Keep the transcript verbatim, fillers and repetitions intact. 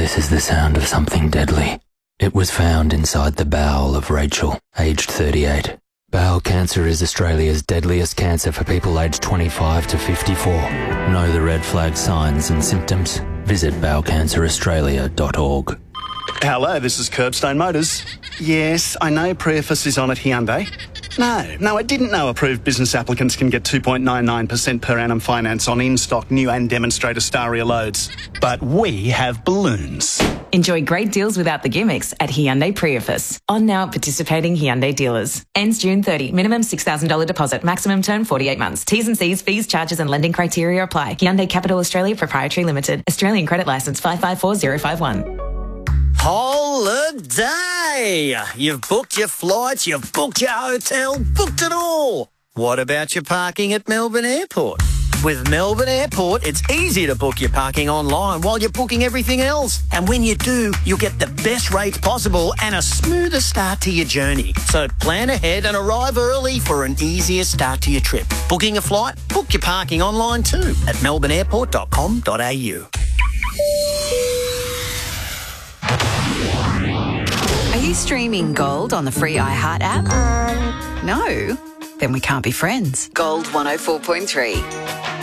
This is the sound of something deadly. It was found inside the bowel of Rachel, aged thirty-eight. Bowel cancer is Australia's deadliest cancer for people aged twenty-five to fifty-four. Know the red flag signs and symptoms? Visit bowel cancer australia dot org. Hello, this is Curbstone Motors. Yes, I know Preface is on at Hyundai. No, no, I didn't know approved business applicants can get two point nine nine percent per annum finance on in-stock new and demonstrator Staria loads. But we have balloons. Enjoy great deals without the gimmicks at Hyundai Preface. On now at participating Hyundai dealers. Ends June thirtieth. Minimum six thousand dollars deposit. Maximum term forty-eight months. T's and C's, fees, charges and lending criteria apply. Hyundai Capital Australia Proprietary Limited. Australian credit licence five five four zero five one. Holiday! You've booked your flights, you've booked your hotel, booked it all. What about your parking at Melbourne Airport? With Melbourne Airport, it's easy to book your parking online while you're booking everything else. And when you do, you'll get the best rates possible and a smoother start to your journey. So plan ahead and arrive early for an easier start to your trip. Booking a flight? Book your parking online too at melbourne airport dot com dot a u. Are you streaming Gold on the free iHeart app? Um, no? Then we can't be friends. Gold one oh four point three.